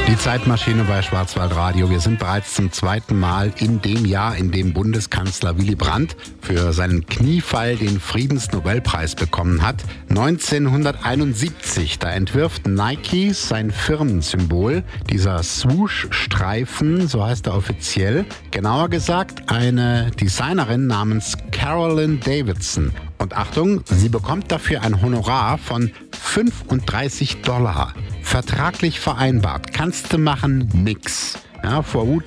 Die Zeitmaschine bei Schwarzwaldradio. Wir sind bereits zum zweiten Mal in dem Jahr, in dem Bundeskanzler Willy Brandt für seinen Kniefall den Friedensnobelpreis bekommen hat. 1971, da entwirft Nike sein Firmensymbol, dieser Swoosh-Streifen, so heißt er offiziell. Genauer gesagt eine Designerin namens Carolyn Davidson. Und Achtung, sie bekommt dafür ein Honorar von $35. Vertraglich vereinbart. Kannst du machen, nix. Ja, vor